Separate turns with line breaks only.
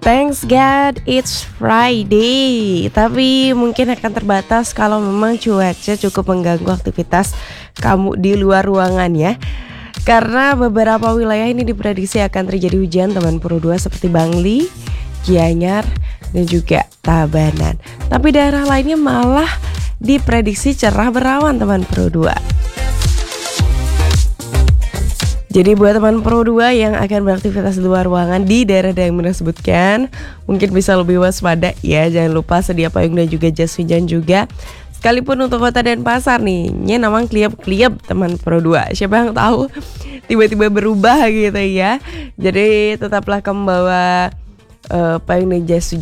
Thanks God it's Friday. Tapi mungkin akan terbatas kalau memang cuaca cukup mengganggu aktivitas kamu di luar ruangan ya. Karena beberapa wilayah ini diprediksi akan terjadi hujan teman Pro 2 seperti Bangli, Gianyar, dan juga Tabanan. Tapi daerah lainnya malah diprediksi cerah berawan teman Pro 2. Jadi buat teman Pro 2 yang akan beraktivitas di luar ruangan di daerah-daerah yang Mina sebutkan, mungkin bisa lebih waspada ya. Jangan lupa sedia payung dan juga jas hujan juga. Sekalipun untuk Kota Denpasar nih, namang kliap-kliap teman Pro 2. Siapa yang tahu tiba-tiba berubah gitu ya. Jadi tetaplah kamu bawa payung dan jas hujan